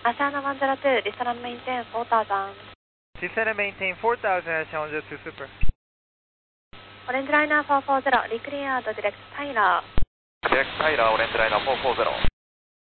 Asana 102, listen and maintain 4000. Listen and maintain 4000, Asana 102 Super. Orange Liner 440, recleared direct Tyler. Direct Tyler, Orange Liner 440.